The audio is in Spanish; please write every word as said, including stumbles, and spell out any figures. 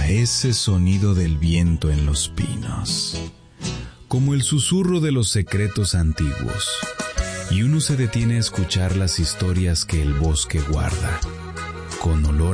a ese sonido del viento en los pinos, como el susurro de los secretos antiguos, y uno se detiene a escuchar las historias que el bosque guarda, con olor